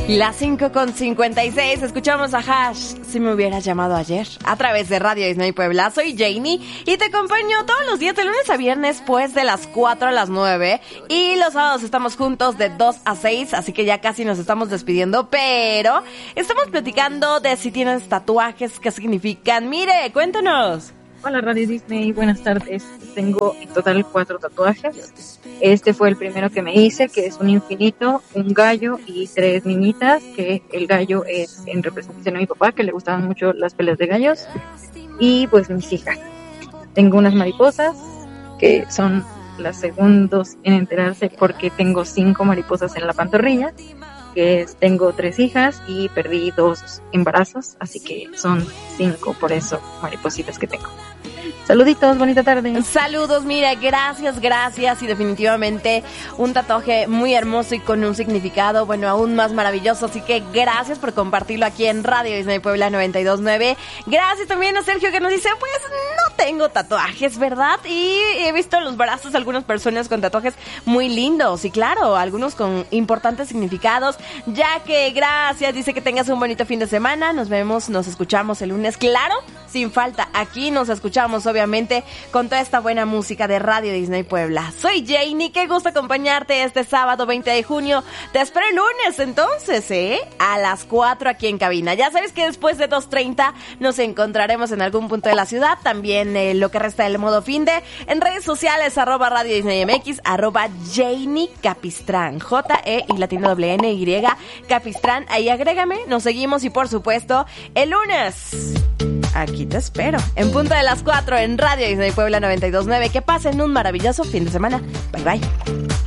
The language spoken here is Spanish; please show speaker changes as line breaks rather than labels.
Las 5:56, escuchamos a Hash, Si me hubieras llamado ayer, a través de Radio Disney Puebla. Soy Janie y te acompaño todos los días de lunes a viernes, pues de las 4 a las 9. Y los sábados estamos juntos de 2 a 6, así que ya casi nos estamos despidiendo, pero estamos platicando de si tienes tatuajes, qué significan. Mire, cuéntanos.
Hola Radio Disney, buenas tardes. Tengo en total 4 tatuajes. Este fue el primero que me hice, que es un infinito, un gallo y 3 niñitas, que el gallo es en representación a mi papá, que le gustaban mucho las peleas de gallos, y pues mis hijas. Tengo unas mariposas, que son las segundos en enterarse porque tengo 5 mariposas en la pantorrilla, que es, tengo 3 hijas y perdí 2 embarazos, así que son 5, por eso maripositas que tengo. Saluditos, bonita tarde.
Saludos, mira, gracias y definitivamente un tatuaje muy hermoso y con un significado, bueno, aún más maravilloso, así que gracias por compartirlo aquí en Radio Disney Puebla 92.9. Gracias también a Sergio que nos dice, pues no tengo tatuajes, ¿verdad? Y he visto en los brazos algunas personas con tatuajes muy lindos y claro, algunos con importantes significados, ya que gracias, dice que tengas un bonito fin de semana, nos vemos, nos escuchamos el lunes, claro, sin falta, aquí nos escuchamos obviamente con toda esta buena música de Radio Disney Puebla. Soy Janie, qué gusto acompañarte este sábado 20 de junio. Te espero el lunes entonces, a las 4 aquí en cabina. Ya sabes que después de 2:30 nos encontraremos en algún punto de la ciudad. También lo que resta del modo finde en redes sociales, @Radio Disney MX, @Janie Capistrán, J-E y latino N-Y Capistrán. Ahí agrégame, nos seguimos y por supuesto el lunes aquí te espero, en punto de las 4 en Radio Disney Puebla 92.9. Que pasen un maravilloso fin de semana. Bye bye.